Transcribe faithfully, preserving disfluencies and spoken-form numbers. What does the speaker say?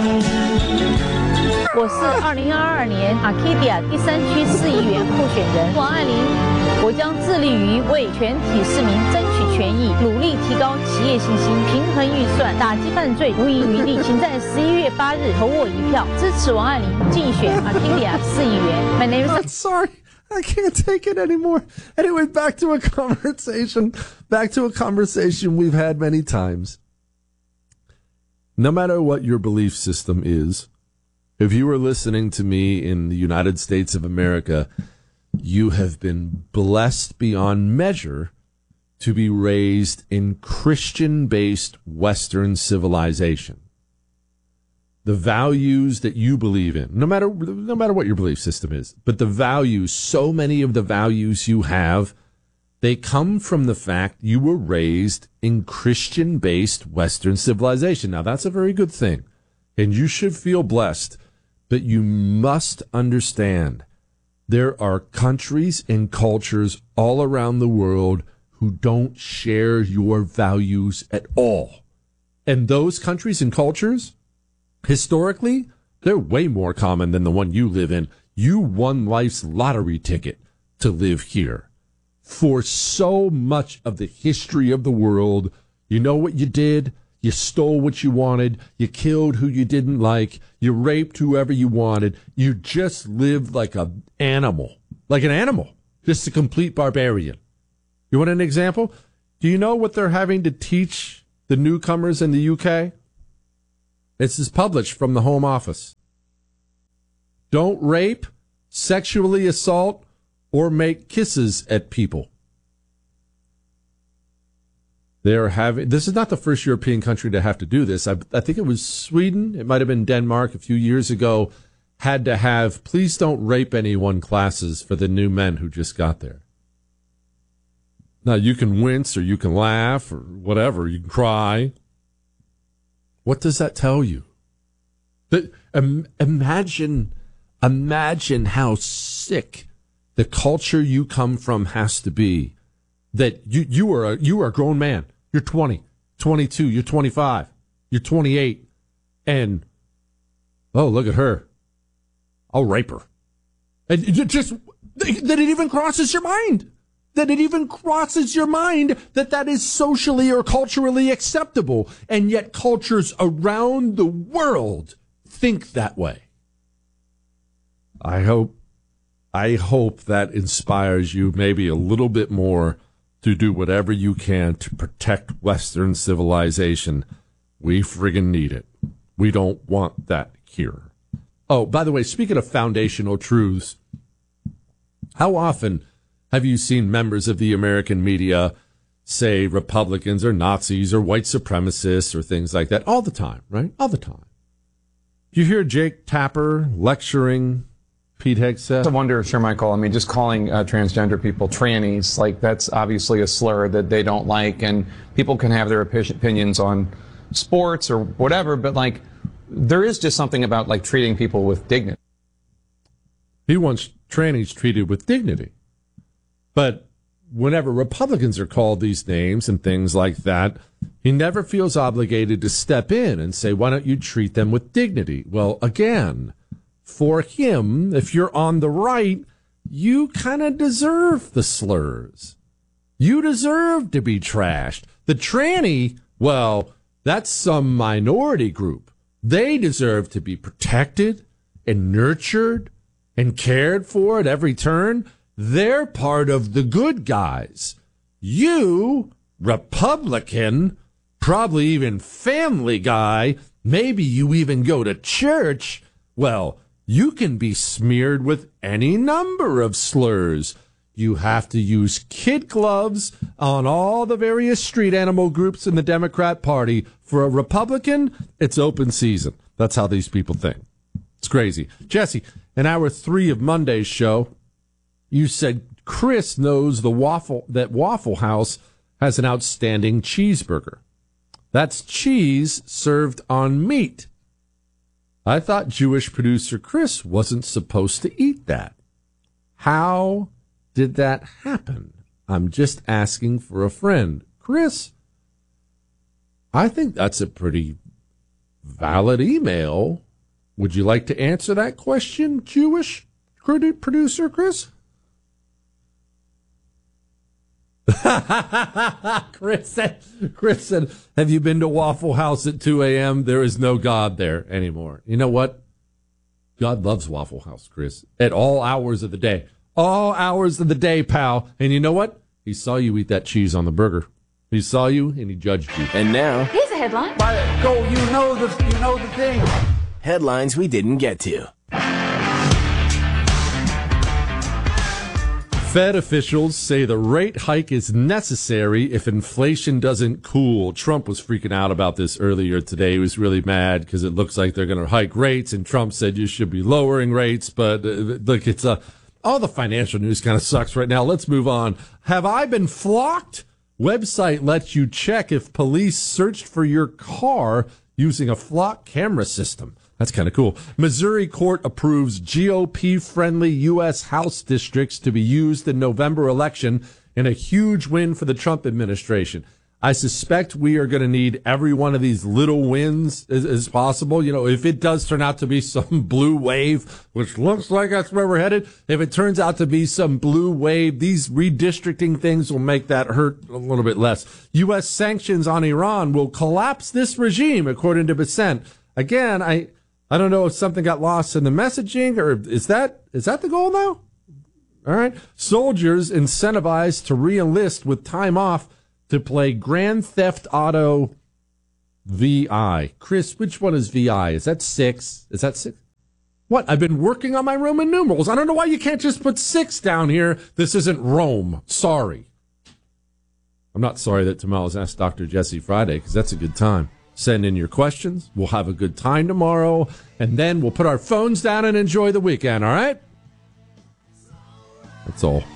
我是二零二二年 Arcadia 第三区市议员候选人王爱玲，我将致力于为全体市民争取权益，努力提高企业信心，平衡预算，打击犯罪，无遗余力。请在十一月八日投我一票，支持王爱玲竞选 Arcadia 市议员。My name is. I'm sorry. I can't take it anymore. Anyway, back to a conversation. Back to a conversation we've had many times. No matter what your belief system is, if you are listening to me in the United States of America, you have been blessed beyond measure to be raised in Christian-based Western civilization. The values that you believe in, no matter no matter what your belief system is, but the values, so many of the values you have, they come from the fact you were raised in Christian-based Western civilization. Now, that's a very good thing, and you should feel blessed, but you must understand there are countries and cultures all around the world who don't share your values at all. And those countries and cultures, historically, they're way more common than the one you live in. You won life's lottery ticket to live here. For so much of the history of the world, you know what you did? You stole what you wanted. You killed who you didn't like. You raped whoever you wanted. You just lived like an animal. Like an animal. Just a complete barbarian. You want an example? Do you know what they're having to teach the newcomers in the U K? This is published from the Home Office. Don't rape, sexually assault, or make kisses at people. They're having, this is not the first European country to have to do this. I, I think it was Sweden. It might have been Denmark a few years ago. Had to have, please don't rape anyone classes for the new men who just got there. Now, you can wince or you can laugh or whatever. You can cry. What does that tell you? That, um, imagine, imagine how sick the culture you come from has to be. That you, you are a, you are a grown man. You're twenty, twenty-two, you're twenty-five, you're twenty-eight, and, oh, look at her. I'll rape her. And it just, that it even crosses your mind. That it even crosses your mind that that is socially or culturally acceptable. And yet cultures around the world think that way. I hope, I hope that inspires you maybe a little bit more to do whatever you can to protect Western civilization. We friggin' need it. We don't want that here. Oh, by the way, speaking of foundational truths, how often have you seen members of the American media say Republicans are Nazis or white supremacists or things like that? All the time, right? All the time. You hear Jake Tapper lecturing Pete Hegseth? I wonder, Sir Michael, I mean, just calling uh, transgender people trannies, like, that's obviously a slur that they don't like, and people can have their opinions on sports or whatever, but, like, there is just something about, like, treating people with dignity. He wants trannies treated with dignity. But whenever Republicans are called these names and things like that, he never feels obligated to step in and say, why don't you treat them with dignity? Well, again, for him, if you're on the right, you kind of deserve the slurs. You deserve to be trashed. The tranny, well, that's some minority group. They deserve to be protected and nurtured and cared for at every turn. They're part of the good guys. You, Republican, probably even family guy, maybe you even go to church, well, you can be smeared with any number of slurs. You have to use kid gloves on all the various street animal groups in the Democrat Party. For a Republican, it's open season. That's how these people think. It's crazy. Jesse, in hour three of Monday's show, you said Chris knows the waffle that Waffle House has an outstanding cheeseburger. That's cheese served on meat. I thought Jewish producer Chris wasn't supposed to eat that. How did that happen? I'm just asking for a friend. Chris, I think that's a pretty Valid email. Would you like to answer that question, Jewish producer Chris? Chris said, Chris said, have you been to Waffle House at two a.m.? There is no God there anymore. You know what? God loves Waffle House, Chris, at all hours of the day. All hours of the day, pal. And you know what? He saw you eat that cheese on the burger. He saw you and he judged you. And now, here's a headline. By go, you know the, you know the thing. Headlines we didn't get to. Fed officials say the rate hike is necessary if inflation doesn't cool. Trump was freaking out about this earlier today. He was really mad because it looks like they're going to hike rates, and Trump said you should be lowering rates. But uh, look, it's uh, all the financial news kind of sucks right now. Let's move on. Have I been flocked? Website lets you check if police searched for your car using a flock camera system. That's kind of cool. Missouri court approves G O P-friendly U S House districts to be used in November election in a huge win for the Trump administration. I suspect we are going to need every one of these little wins as, as possible. You know, if it does turn out to be some blue wave, which looks like that's where we're headed, if it turns out to be some blue wave, these redistricting things will make that hurt a little bit less. U S sanctions on Iran will collapse this regime, according to Bessent. Again, I... I don't know if something got lost in the messaging, or is that is that the goal now? All right. Soldiers incentivized to re-enlist with time off to play Grand Theft Auto V I. Chris, which one is V I? Is that six? Is that six? What? I've been working on my Roman numerals. I don't know why you can't just put six down here. This isn't Rome. Sorry. I'm not sorry that tomorrow's Ask Doctor Jesse Friday, because that's a good time. Send in your questions. We'll have a good time tomorrow, and then we'll put our phones down and enjoy the weekend, all right? That's all.